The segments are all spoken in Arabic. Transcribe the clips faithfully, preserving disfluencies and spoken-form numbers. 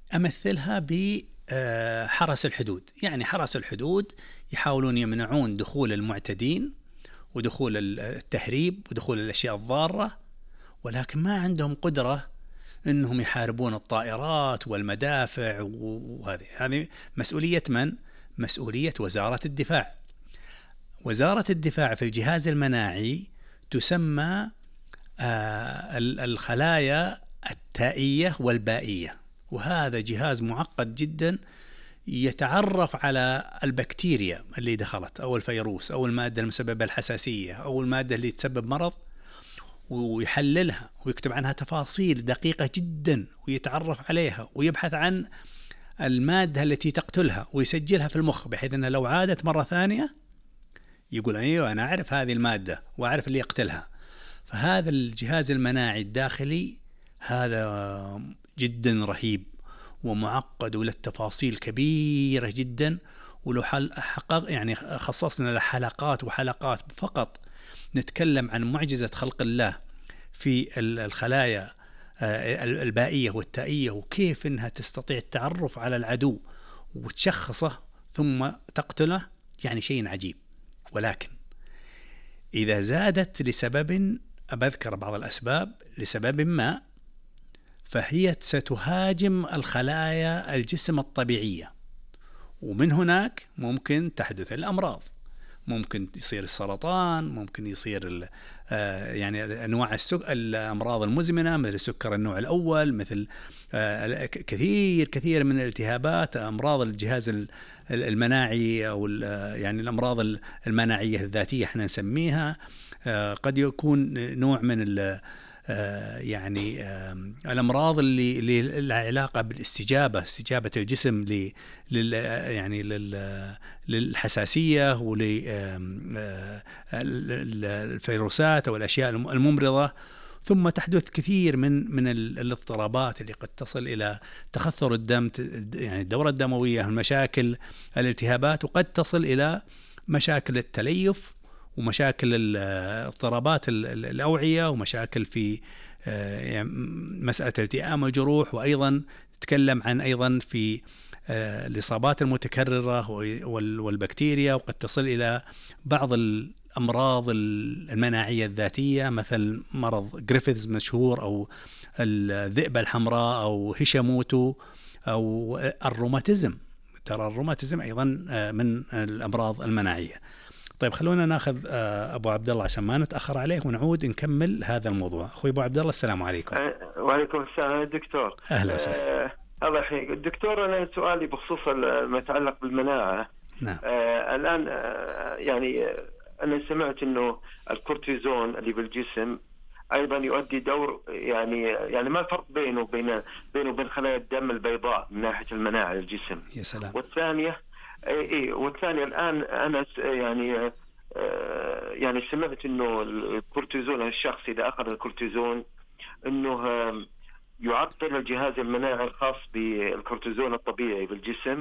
أمثلها بحرس الحدود. يعني حرس الحدود يحاولون يمنعون دخول المعتدين ودخول التهريب ودخول الأشياء الضارة، ولكن ما عندهم قدرة أنهم يحاربون الطائرات والمدافع. وهذه هذه مسؤولية من؟ مسؤولية وزارة الدفاع. وزارة الدفاع في الجهاز المناعي تسمى آه الخلايا التائية والبائية، وهذا جهاز معقد جدا يتعرف على البكتيريا اللي دخلت أو الفيروس أو المادة المسببة الحساسية أو المادة اللي تسبب مرض، ويحللها ويكتب عنها تفاصيل دقيقة جدا ويتعرف عليها ويبحث عن المادة التي تقتلها ويسجلها في المخ، بحيث أنها لو عادت مرة ثانية يقول أيوة أنا أعرف هذه المادة وأعرف اللي يقتلها. فهذا الجهاز المناعي الداخلي هذا جدا رهيب ومعقد وله تفاصيل كبيرة جدا، ولو حقق يعني خصصنا له حلقات وحلقات فقط نتكلم عن معجزة خلق الله في الخلايا البائية والتائية، وكيف إنها تستطيع التعرف على العدو وتشخصه ثم تقتله، يعني شيء عجيب. ولكن إذا زادت لسبب، أذكر بعض الأسباب، لسبب ما، فهي ستهاجم الخلايا الجسم الطبيعية، ومن هناك ممكن تحدث الأمراض. ممكن يصير السرطان، ممكن يصير يعني أنواع السك... الأمراض المزمنة مثل السكر النوع الأول، مثل كثير كثير من الالتهابات، أمراض الجهاز المناعي أو يعني الأمراض المناعية الذاتية احنا نسميها. قد يكون نوع من ال يعني الأمراض اللي اللي لها علاقة بالاستجابة، استجابة الجسم ل لل يعني لل للحساسية وللفيروسات أو الأشياء الممرضة. ثم تحدث كثير من من الاضطرابات اللي قد تصل إلى تخثر الدم، يعني الدورة الدموية، المشاكل، الالتهابات، وقد تصل إلى مشاكل التليف ومشاكل اضطرابات الأوعية ومشاكل في مسألة التئام الجروح. وأيضا نتكلم عن أيضا في الإصابات المتكررة والبكتيريا، وقد تصل إلى بعض الأمراض المناعية الذاتية مثل مرض جريفيثز مشهور، أو الذئبة الحمراء، أو هيشيموتو، أو الروماتيزم. ترى الروماتيزم أيضا من الأمراض المناعية. طيب خلونا ناخذ أبو عبد الله عشان ما نتأخر عليه ونعود نكمل هذا الموضوع. أخوي أبو عبد الله السلام عليكم. وعليكم السلام دكتور. أهلا وسهلا. الله يحييك الدكتور. أنا سؤالي بخصوص ما يتعلق بالمناعة. نعم. آه الآن آه يعني أنا سمعت إنه الكورتيزون اللي بالجسم أيضا يؤدي دور، يعني يعني ما الفرق بينه وبين بينه وبين خلايا الدم البيضاء من ناحية المناعة للجسم؟ يا سلام. والثانية إيه والثانية الآن أنا يعني آه يعني سمعت إنه الكورتيزون، الشخص إذا أخذ الكورتيزون إنه يعطل الجهاز المناعي الخاص بالكورتيزون الطبيعي بالجسم،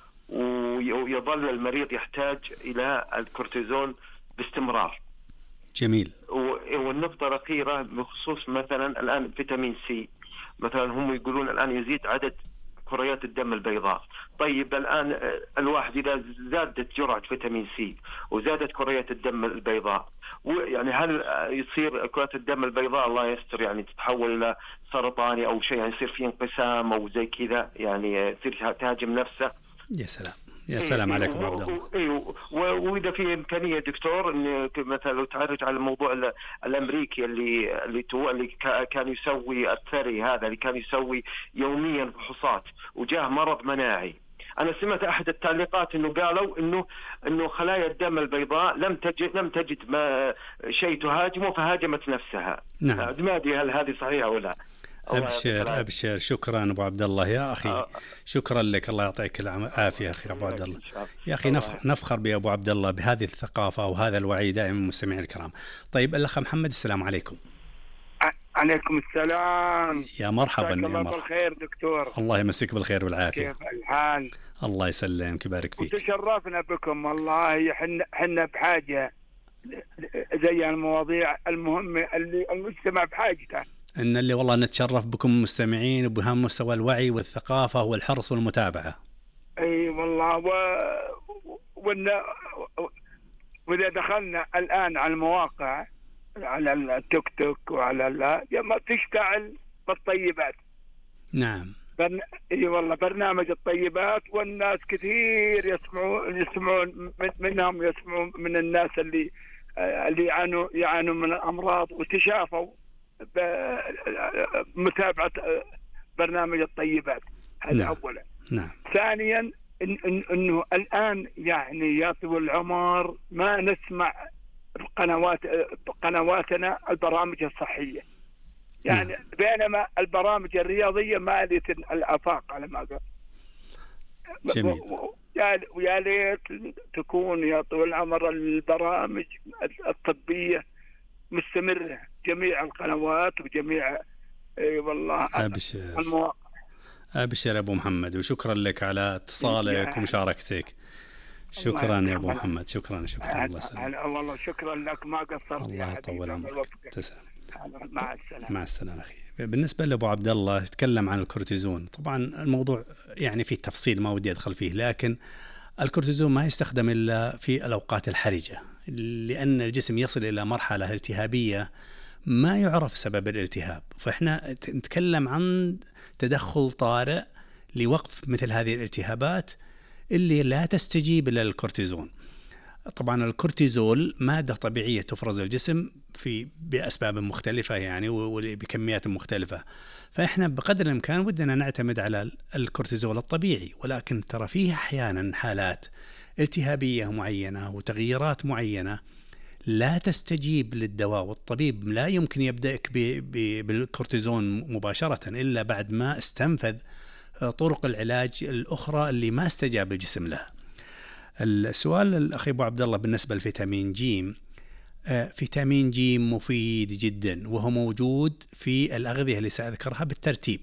ويظل المريض يحتاج إلى الكورتيزون باستمرار. جميل. والنقطة الأخيرة بخصوص مثلا الآن فيتامين سي، مثلا هم يقولون الآن يزيد عدد كريات الدم البيضاء. طيب الآن الواحد إذا زادت جرعة فيتامين سي وزادت كريات الدم البيضاء، يعني هل يصير كريات الدم البيضاء الله يستر يعني تتحول إلى سرطاني أو شيء، يعني يصير في انقسام أو زي كذا، يعني يصير تهاجم نفسه؟ يا سلام. يا سلام عليكم أبو عبد الله. ايوه. واذا في امكانيه دكتور ان مثلا لو تعرج على الموضوع الامريكي اللي اللي, اللي كان يسوي الثري، هذا اللي كان يسوي يوميا فحوصات وجاه مرض مناعي. انا سمعت احد التعليقات انه قالوا انه انه خلايا الدم البيضاء لم تجد لم تجد ما شيء تهاجمه فهاجمت نفسها. نعم. ما ادري هل هذه صحيحه ولا؟ أبشر أبشر. شكرا أبو عبد الله يا أخي. شكرا لك، الله يعطيك العافية أخي أبو عبد الله. يا أخي نفخر بأبو عبد الله بهذه الثقافة وهذا الوعي دائما مستمعين الكرام. طيب الأخ محمد السلام عليكم. عليكم السلام. يا مرحبا. الله مرحبا. بالخير دكتور. الله يمسك بالخير والعافية. كيف الحال؟ الله يسلمك ويبارك فيك. وتشرفنا بكم والله. حنا حنا بحاجة زي المواضيع المهمة اللي المجتمع بحاجته. إن اللي والله نتشرف بكم مستمعين وبهم مستوى الوعي والثقافة والحرص والمتابعة. اي والله و... وإن... واذا دخلنا الان على المواقع على التيك توك وعلى ال... ما تشتعل بالطيبات. نعم. برن... اي والله برنامج الطيبات، والناس كثير يسمعون يسمعون من... منهم يسمعون من الناس اللي اللي يعانوا يعانوا من الامراض وتشافوا بمتابعة برنامج الطيبات. هذا نعم. اولا. نعم. ثانيا إن إن انه الان يعني يا طويل العمر ما نسمع قنوات قنواتنا البرامج الصحيه، يعني نعم. بينما البرامج الرياضيه ماليه الافاق على ما قال. جميل. ويا ليت تكون يا طويل العمر البرامج الطبيه مستمره، جميع القنوات وجميع اي والله أبشر. المواقع. أبشر أبو محمد، وشكرا لك على اتصالك ومشاركتك. شكرا يا أبو محمد، شكرا شكرا. الله يسلمك. والله شكرا لك، ما قصرت. الله يطول عمرك. تسلم. مع السلامة. مع السلامة أخي. بالنسبة لأبو عبد الله يتكلم عن الكورتيزون، طبعا الموضوع يعني فيه تفصيل ما ودي أدخل فيه، لكن الكورتيزون ما يستخدم إلا في الأوقات الحرجة، لأن الجسم يصل إلى مرحلة التهابية ما يعرف سبب الالتهاب، فإحنا نتكلم عن تدخل طارئ لوقف مثل هذه الالتهابات اللي لا تستجيب إلى الكورتيزون. طبعا الكورتيزول مادة طبيعية تفرز الجسم في بأسباب مختلفة يعني وبكميات مختلفة، فإحنا بقدر الإمكان ودنا نعتمد على الكورتيزول الطبيعي، ولكن ترى فيه أحيانا حالات التهابية معينة وتغييرات معينة لا تستجيب للدواء، والطبيب لا يمكن يبدأك بالكورتيزون مباشرة إلا بعد ما استنفذ طرق العلاج الأخرى اللي ما استجاب الجسم لها. السؤال الأخي أبو عبد الله بالنسبة للفيتامين جيم، فيتامين جيم مفيد جدا، وهو موجود في الأغذية اللي سأذكرها بالترتيب،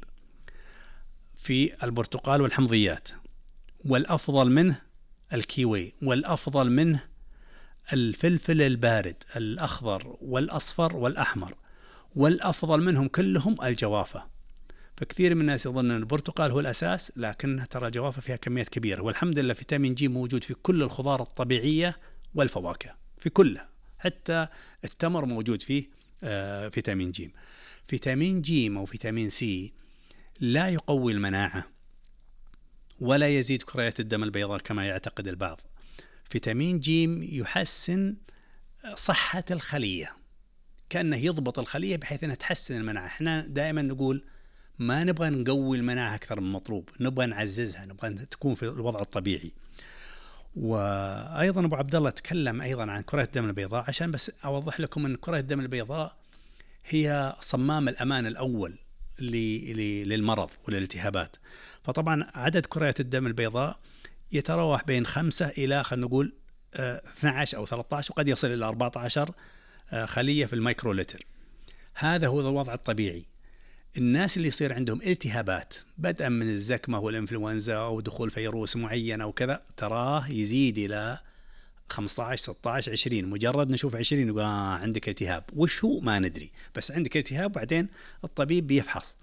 في البرتقال والحمضيات، والأفضل منه الكيوي، والأفضل منه الفلفل البارد الأخضر والأصفر والأحمر، والأفضل منهم كلهم الجوافة. فكثير من الناس يظن أن البرتقال هو الأساس، لكن ترى جوافة فيها كميات كبيرة، والحمد لله فيتامين جي موجود في كل الخضار الطبيعية والفواكه، في كلها، حتى التمر موجود فيه آه فيتامين جيم. فيتامين جيم أو فيتامين سي لا يقوي المناعة ولا يزيد كريات الدم البيضاء كما يعتقد البعض. فيتامين جيم يحسن صحة الخلية، كأنه يضبط الخلية بحيث أنها تحسن المناعة. احنا دائما نقول ما نبغى نقوي المناعة أكثر من المطلوب، نبغى نعززها، نبغى تكون في الوضع الطبيعي. وأيضا أبو عبد الله تكلم أيضا عن كرة الدم البيضاء، عشان بس أوضح لكم أن كرة الدم البيضاء هي صمام الأمان الأول للمرض وللالتهابات. فطبعا عدد كريات الدم البيضاء يتراوح بين خمسة إلى خلينا نقول اثني عشر أو ثلاثة عشر، وقد يصل إلى أربعة عشر خلية في الميكرولتر. هذا هو الوضع الطبيعي. الناس اللي يصير عندهم التهابات بدءا من الزكمة والإنفلونزا أو دخول فيروس معين أو كذا، تراه يزيد إلى خمسة عشر ستة عشر عشرين، مجرد نشوف عشرين نقول آه عندك التهاب، وش هو ما ندري، بس عندك التهاب، وبعدين الطبيب بيفحص.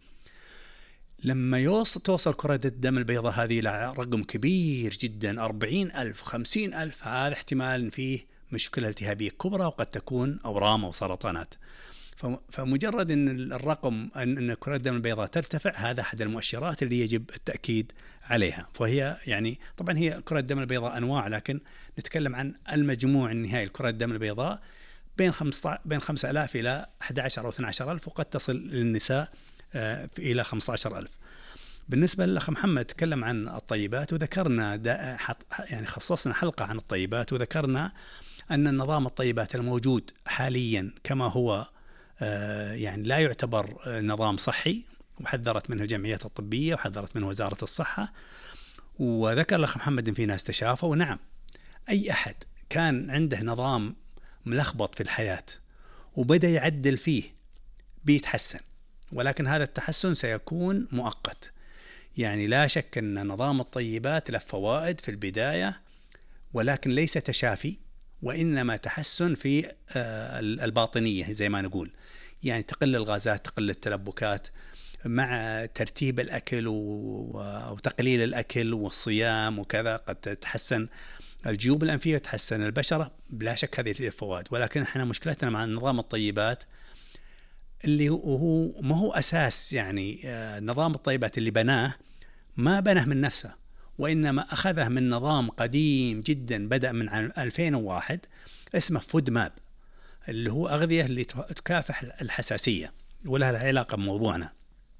لما يوصل توصل كرة الدم البيضاء هذه إلى رقم كبير جدا أربعين ألف خمسين ألف، هذا احتمال فيه مشكلة التهابية كبرى، وقد تكون أورام أو سرطانات. فمجرد أن الرقم أن كرة الدم البيضاء ترتفع، هذا أحد المؤشرات اللي يجب التأكيد عليها. فهي يعني طبعا هي كرة الدم البيضاء أنواع، لكن نتكلم عن المجموع النهائي لكرة الدم البيضاء بين خمسة بين خمسة آلاف إلى أحد عشر أو اثني عشر ألف، وقد تصل للنساء إلى خمسة عشر ألف. بالنسبة للأخ محمد تكلم عن الطيبات، وذكرنا يعني خصصنا حلقة عن الطيبات، وذكرنا أن النظام الطيبات الموجود حاليا كما هو يعني لا يعتبر نظام صحي، وحذرت منه الجمعيات الطبية وحذرت منه وزارة الصحة. وذكر الأخ محمد إن في ناس تشافوا، ونعم أي أحد كان عنده نظام ملخبط في الحياة وبدأ يعدل فيه بيتحسن، ولكن هذا التحسن سيكون مؤقت. يعني لا شك أن نظام الطيبات له فوائد في البداية، ولكن ليس تشافي، وإنما تحسن في الباطنية زي ما نقول. يعني تقل الغازات، تقل التلبكات، مع ترتيب الأكل وتقليل الأكل والصيام وكذا قد تتحسن الجيوب الأنفية وتحسن البشرة، بلا شك هذه الفوائد. ولكن احنا مشكلتنا مع نظام الطيبات اللي هو ما هو أساس، يعني نظام الطيبات اللي بناه ما بناه من نفسه، وإنما أخذه من نظام قديم جدا بدأ من عام ألفين وواحد اسمه فود ماب، اللي هو أغذية اللي تكافح الحساسية ولها علاقة بموضوعنا.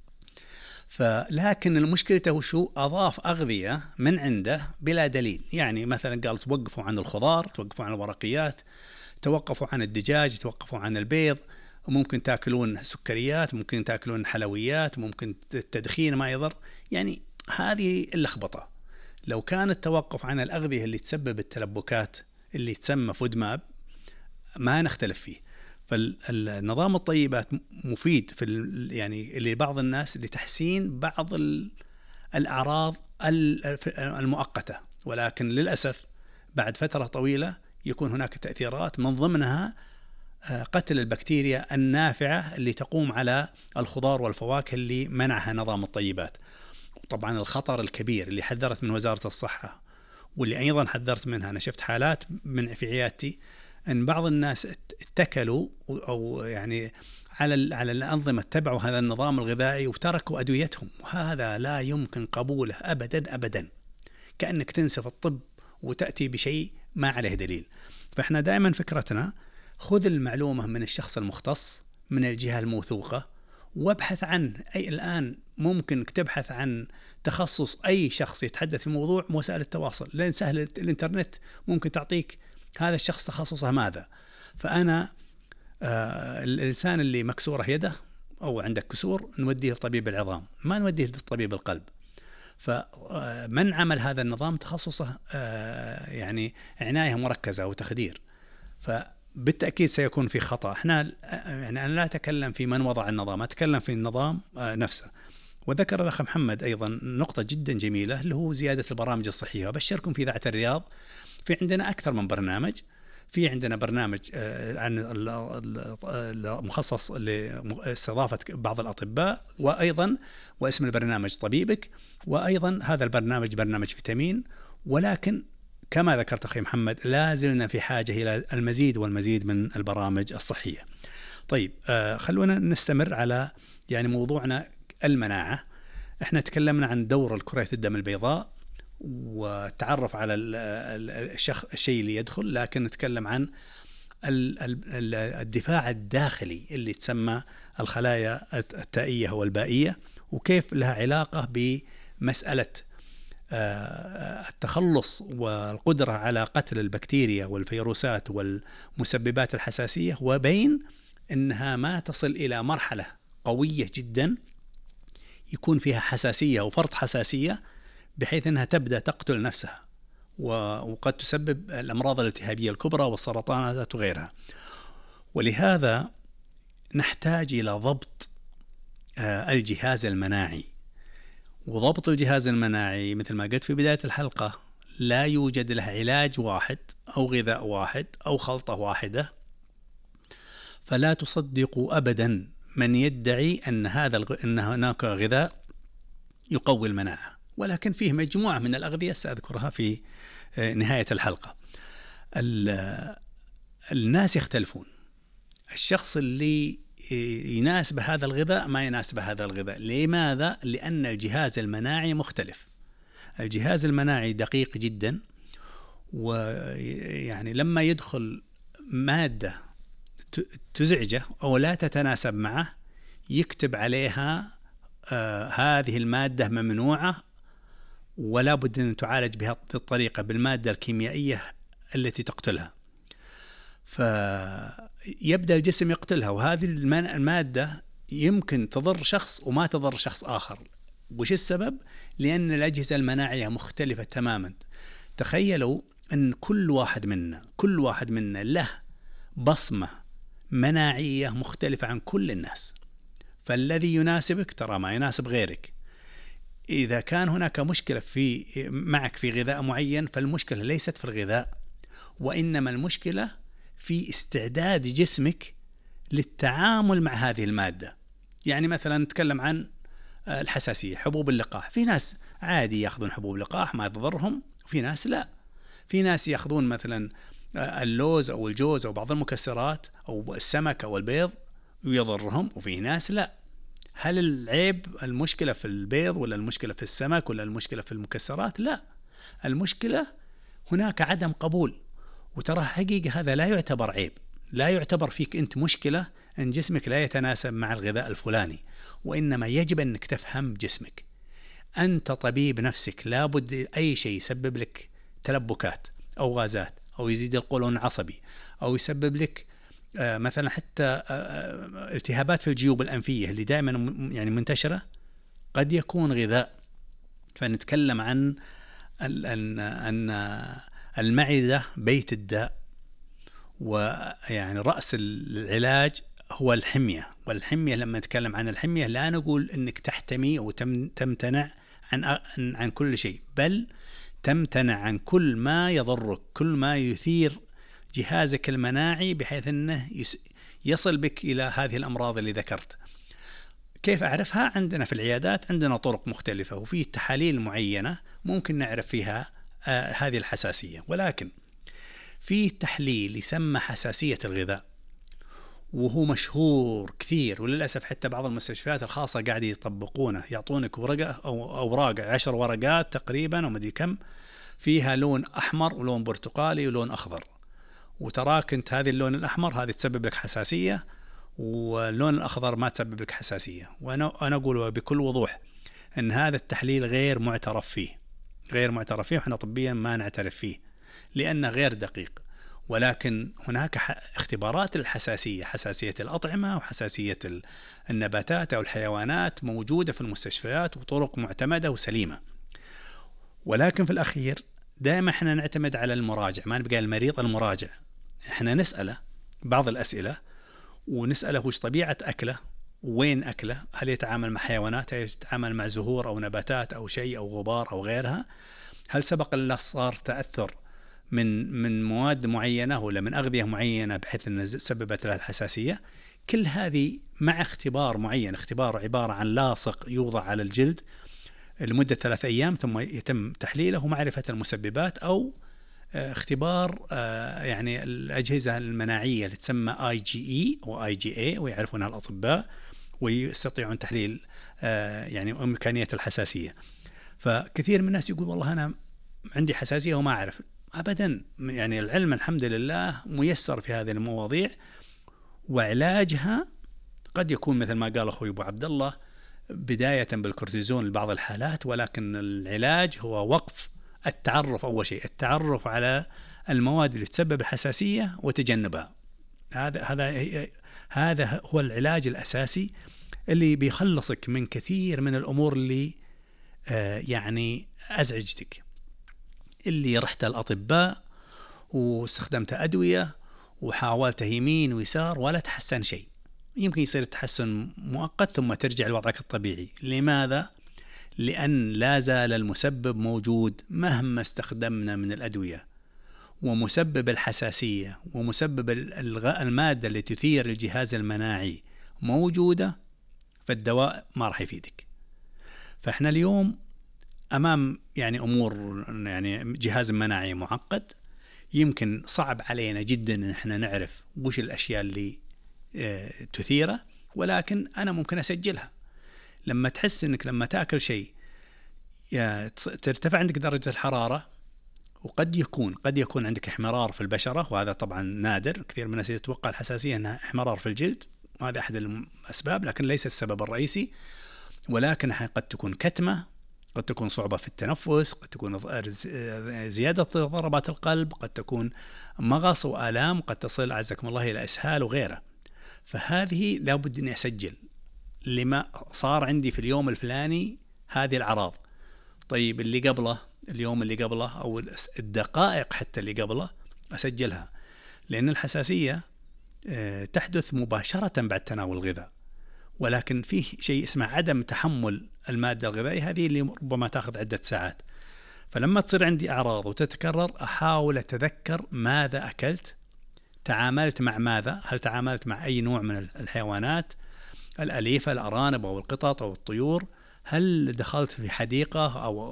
فلكن المشكلة شو؟ أضاف أغذية من عنده بلا دليل. يعني مثلا قال توقفوا عن الخضار، توقفوا عن الورقيات، توقفوا عن الدجاج، توقفوا عن البيض، وممكن تأكلون سكريات، ممكن تأكلون حلويات، ممكن التدخين ما يضر. يعني هذه اللخبطة. لو كان التوقف عن الأغذية اللي تسبب التلبكات اللي تسمى فود ماب ما نختلف فيه. فالنظام الطيبات مفيد في يعني لبعض الناس لتحسين بعض الأعراض المؤقتة، ولكن للأسف بعد فترة طويلة يكون هناك تأثيرات من ضمنها قتل البكتيريا النافعة اللي تقوم على الخضار والفواكه اللي منعها نظام الطيبات. وطبعا الخطر الكبير اللي حذرت من وزارة الصحة واللي أيضا حذرت منها، أنا شفت حالات من في عيادتي أن بعض الناس اتكلوا أو يعني على على الأنظمة اتبعوا هذا النظام الغذائي وتركوا أدويتهم، وهذا لا يمكن قبوله أبدا أبدا. كأنك تنسف الطب وتأتي بشيء ما عليه دليل. فإحنا دائما فكرتنا خذ المعلومة من الشخص المختص من الجهة الموثوقة وابحث عن أي الآن ممكن تبحث عن تخصص أي شخص يتحدث في موضوع وسائل التواصل، لأن سهل الإنترنت ممكن تعطيك هذا الشخص تخصصه ماذا. فأنا آه الإنسان اللي مكسورة يده أو عندك كسور نوديه لطبيب العظام، ما نوديه لطبيب القلب. فمن عمل هذا النظام تخصصه آه يعني عناية مركزة وتخدير، فبالتأكيد سيكون في خطأ. احنا يعني أنا لا أتكلم في من وضع النظام، أتكلم في النظام آه نفسه. وذكر الأخ محمد أيضا نقطة جدا جميلة اللي هو زيادة البرامج الصحية. وبشركم في إذاعة الرياض في عندنا أكثر من برنامج. في عندنا برنامج عن المخصص لاستضافة بعض الأطباء، وأيضا واسم البرنامج طبيبك، وأيضا هذا البرنامج برنامج فيتامين. ولكن كما ذكرت أخي محمد لا زلنا في حاجة إلى المزيد والمزيد من البرامج الصحية. طيب خلونا نستمر على يعني موضوعنا المناعة. احنا تكلمنا عن دور الكرية الدم البيضاء وتعرف على الشخ... الشيء اللي يدخل، لكن نتكلم عن الدفاع الداخلي اللي تسمى الخلايا التائية والبائية، وكيف لها علاقة بمسألة التخلص والقدرة على قتل البكتيريا والفيروسات والمسببات الحساسية، وبين أنها ما تصل إلى مرحلة قوية جدا يكون فيها حساسية وفرط حساسية بحيث أنها تبدأ تقتل نفسها، وقد تسبب الأمراض الالتهابية الكبرى والسرطانات وغيرها. ولهذا نحتاج إلى ضبط الجهاز المناعي. وضبط الجهاز المناعي مثل ما قلت في بداية الحلقة لا يوجد له علاج واحد أو غذاء واحد أو خلطة واحدة. فلا تصدقوا أبدا من يدعي أن هذا الغ... أن هناك غذاء يقوي المناعة، ولكن فيه مجموعة من الأغذية سأذكرها في نهاية الحلقة. الناس يختلفون. الشخص اللي يناسب هذا الغذاء ما يناسب هذا الغذاء. لماذا؟ لأن الجهاز المناعي مختلف. الجهاز المناعي دقيق جدا، ويعني لما يدخل مادة تزعجه أو لا تتناسب معه يكتب عليها آه هذه المادة ممنوعة ولا بد أن تعالج بهذه الطريقة بالمادة الكيميائية التي تقتلها. فيبدأ الجسم يقتلها، وهذه المادة يمكن تضر شخص وما تضر شخص آخر. وش السبب؟ لأن الأجهزة المناعية مختلفة تماما. تخيلوا أن كل واحد منا كل واحد منا له بصمة مناعية مختلفة عن كل الناس. فالذي يناسبك ترى ما يناسب غيرك. إذا كان هناك مشكلة في معك في غذاء معين، فالمشكلة ليست في الغذاء، وإنما المشكلة في استعداد جسمك للتعامل مع هذه المادة. يعني مثلا نتكلم عن الحساسية، حبوب اللقاح، في ناس عادي يأخذون حبوب لقاح ما تضرهم، وفي ناس لا. في ناس يأخذون مثلا اللوز أو الجوز أو بعض المكسرات أو السمك أو البيض ويضرهم، وفي ناس لا. هل العيب المشكلة في البيض ولا المشكلة في السمك ولا المشكلة في المكسرات؟ لا، المشكلة هناك عدم قبول. وترى حقيقة هذا لا يعتبر عيب، لا يعتبر فيك أنت مشكلة أن جسمك لا يتناسب مع الغذاء الفلاني، وإنما يجب أنك تفهم جسمك. أنت طبيب نفسك، لابد أي شيء يسبب لك تلبكات أو غازات أو يزيد القولون العصبي أو يسبب لك آه مثلا حتى آه التهابات في الجيوب الأنفية اللي دائما يعني منتشرة، قد يكون غذاء. فنتكلم عن أن أن المعدة بيت الداء، ويعني رأس العلاج هو الحمية. والحمية لما نتكلم عن الحمية لا نقول أنك تحتمي أو تمتنع عن عن كل شيء، بل تمتنع عن كل ما يضرك، كل ما يثير جهازك المناعي بحيث أنه يصل بك إلى هذه الأمراض اللي ذكرت. كيف أعرفها؟ عندنا في العيادات عندنا طرق مختلفة، وفي تحاليل معينة ممكن نعرف فيها آه هذه الحساسية. ولكن في تحليل يسمى حساسية الغذاء، وهو مشهور كثير، وللأسف حتى بعض المستشفيات الخاصة قاعد يطبقونه، يعطونك ورقة أو أوراق عشر ورقات تقريبا ومدري كم، فيها لون أحمر ولون برتقالي ولون أخضر، وتراك أنت هذه اللون الأحمر هذه تسبب لك حساسية، واللون الأخضر ما تسبب لك حساسية. وأنا أنا أقول بكل وضوح أن هذا التحليل غير معترف فيه، غير معترف فيه، وإحنا طبيا ما نعترف فيه لأنه غير دقيق. ولكن هناك اختبارات الحساسية، حساسية الأطعمة وحساسية النباتات أو الحيوانات، موجودة في المستشفيات وطرق معتمدة وسليمة. ولكن في الأخير دائما احنا نعتمد على المراجع، ما نبقى المريض المراجع. احنا نسأله بعض الأسئلة، ونسأله وش طبيعة أكله، وين أكله، هل يتعامل مع حيوانات، هل يتعامل مع زهور أو نباتات أو شيء أو غبار أو غيرها، هل سبق له صار تأثر من من مواد معينة ولا من أغذية معينة بحيث أن سببت له الحساسية. كل هذه مع اختبار معين، اختبار عبارة عن لاصق يوضع على الجلد لمدة ثلاث أيام ثم يتم تحليله ومعرفة المسببات، أو اختبار يعني الأجهزة المناعية اللي تسمى آي جي إي أو آي جي إيه، ويعرفونها الأطباء ويستطيعون تحليل يعني إمكانية الحساسية. فكثير من الناس يقول والله أنا عندي حساسية وما أعرف. أبدا، يعني العلم الحمد لله ميسر في هذه المواضيع، وعلاجها قد يكون مثل ما قال أخوي أبو عبد الله بداية بالكورتيزون لبعض الحالات، ولكن العلاج هو وقف التعرف. أول شيء التعرف على المواد اللي تسبب الحساسية وتجنبها. هذا هذا هذا هو العلاج الأساسي اللي بيخلصك من كثير من الأمور اللي آه يعني أزعجتك، اللي رحت الأطباء واستخدمت أدوية وحاولت يمين ويسار ولا تحسن شيء. يمكن يصير التحسن مؤقت ثم ترجع لوضعك الطبيعي. لماذا؟ لأن لا زال المسبب موجود مهما استخدمنا من الأدوية، ومسبب الحساسية ومسبب المادة اللي تثير الجهاز المناعي موجودة، فالدواء ما راح يفيدك. فإحنا اليوم أمام يعني أمور، يعني جهاز مناعي معقد، يمكن صعب علينا جدا إن إحنا نعرف وش الأشياء اللي اه تثيره، ولكن أنا ممكن أسجلها. لما تحس إنك لما تأكل شيء ترتفع عندك درجة الحرارة، وقد يكون قد يكون عندك احمرار في البشرة، وهذا طبعا نادر، كثير من الناس يتوقع الحساسية أنها احمرار في الجلد، وهذا أحد الأسباب لكن ليس السبب الرئيسي. ولكن قد تكون كتمة، قد تكون صعوبة في التنفس، قد تكون زيادة ضربات القلب، قد تكون مغص وآلام، قد تصل أعزكم الله إلى إسهال وغيره. فهذه لابد أني أسجل لما صار عندي في اليوم الفلاني هذه الأعراض. طيب اللي قبله، اليوم اللي قبله، أو الدقائق حتى اللي قبله أسجلها، لأن الحساسية تحدث مباشرة بعد تناول الغذاء، ولكن فيه شيء اسمه عدم تحمل المادة الغذائية، هذه اللي ربما تأخذ عدة ساعات. فلما تصير عندي أعراض وتتكرر، أحاول أتذكر ماذا أكلت تعاملت مع ماذا؟ هل تعاملت مع أي نوع من الحيوانات الأليفة، الأرانب أو القطط أو الطيور؟ هل دخلت في حديقة أو